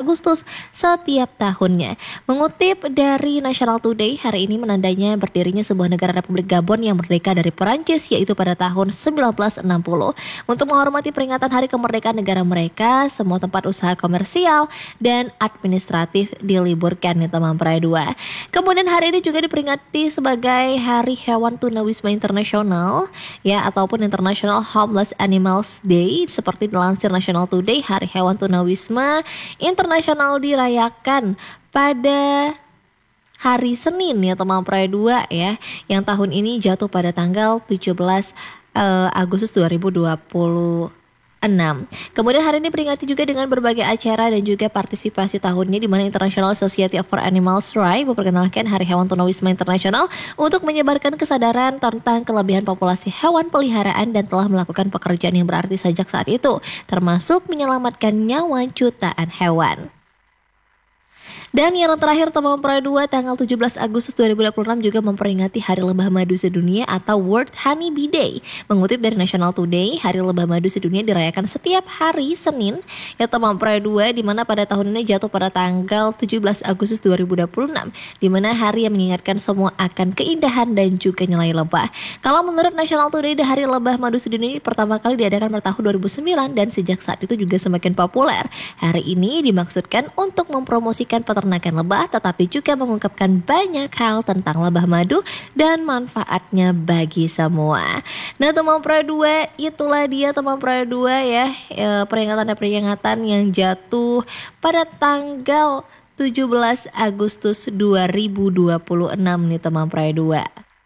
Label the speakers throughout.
Speaker 1: Agustus setiap tahunnya. Mengutip dari National Today, hari ini menandanya berdirinya sebuah negara Republik Gabon yang merdeka dari Perancis, yaitu pada tahun 1960. Untuk menghormati peringatan hari kemerdekaan negara mereka, semua tempat usaha komersial dan administratif diliburkan nih teman Prai 2. Kemudian hari ini juga diperingati sebagai Hari Hewan Tunawisma Internasional ya, ataupun International Homeless Animals Day. Seperti dilansir National Today, Hari Hewan Tunawisma Internasional dirayakan pada hari Senin ya teman Prai 2 ya, yang tahun ini jatuh pada tanggal 17 Agustus 2026. Kemudian hari ini peringati juga dengan berbagai acara dan juga partisipasi tahunnya, di mana International Society for Animals Rights memperkenalkan Hari Hewan Tunawisma Internasional untuk menyebarkan kesadaran tentang kelebihan populasi hewan peliharaan dan telah melakukan pekerjaan yang berarti sejak saat itu, termasuk menyelamatkan nyawa jutaan hewan. Dan yang terakhir teman Prai 2, tanggal 17 Agustus 2026 juga memperingati Hari Lebah Madu Sedunia atau World Honey Bee Day. Mengutip dari National Today, Hari Lebah Madu Sedunia dirayakan setiap hari Senin ya teman Prai 2, di mana pada tahun ini jatuh pada tanggal 17 Agustus 2026, di mana hari yang mengingatkan semua akan keindahan dan juga nilai lebah. Kalau menurut National Today, Hari Lebah Madu Sedunia pertama kali diadakan pada tahun 2009 dan sejak saat itu juga semakin populer. Hari ini dimaksudkan untuk mempromosikan peternakan lebah, tetapi juga mengungkapkan banyak hal tentang lebah madu dan manfaatnya bagi semua. Nah teman Prai 2, itulah dia teman Prai 2 ya, peringatan yang jatuh pada tanggal 17 Agustus 2026 nih teman Prai 2.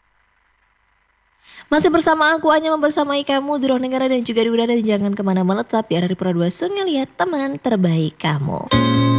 Speaker 1: Masih bersama aku, hanya membersamai kamu di ruang negara dan juga di udara, dan jangan kemana-mana, tetap di RRI Pro 2 Sungai Liat, teman terbaik kamu.